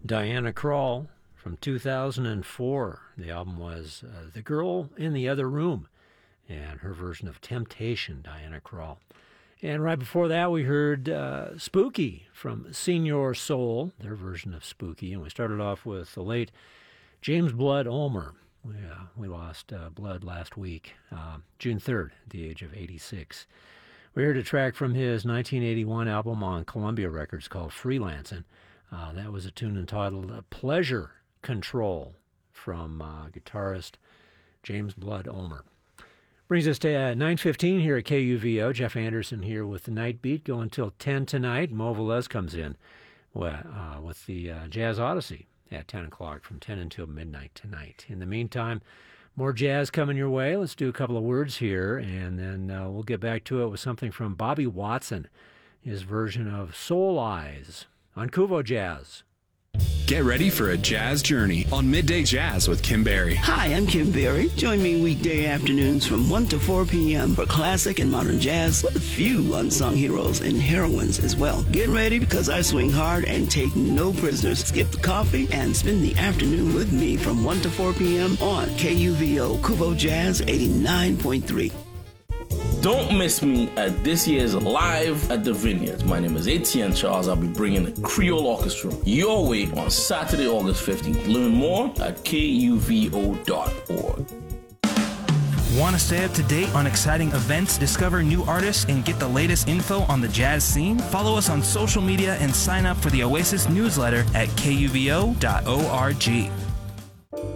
Diana Krall from 2004. The album was The Girl in the Other Room, and her version of Temptation, Diana Krall. And right before that, we heard Spooky from Senior Soul, their version of Spooky. And we started off with the late James Blood Ulmer. We lost Blood last week, June 3rd, at the age of 86. We heard a track from his 1981 album on Columbia Records called Freelancin'. That was a tune entitled Pleasure Control from guitarist James Blood Ulmer. Brings us to 9:15 here at KUVO. Jeff Anderson here with the Night Beat, going until 10 tonight. Mo Velez comes in with the Jazz Odyssey at 10 o'clock from 10 until midnight tonight. In the meantime, more jazz coming your way. Let's do a couple of words here, and then we'll get back to it with something from Bobby Watson, his version of Soul Eyes on Kuvo Jazz. Get ready for a jazz journey on Midday Jazz with Kim Berry. Hi, I'm Kim Berry. Join me weekday afternoons from 1 to 4 p.m. for classic and modern jazz with a few unsung heroes and heroines as well. Get ready because I swing hard and take no prisoners. Skip the coffee and spend the afternoon with me from 1 to 4 p.m. on KUVO Kuvo Jazz 89.3. Don't miss me at this year's Live at the Vineyards. My name is Etienne Charles. I'll be bringing the Creole Orchestra your way on Saturday, August 15th. Learn more at kuvo.org. Want to stay up to date on exciting events, discover new artists, and get the latest info on the jazz scene? Follow us on social media and sign up for the Oasis newsletter at kuvo.org.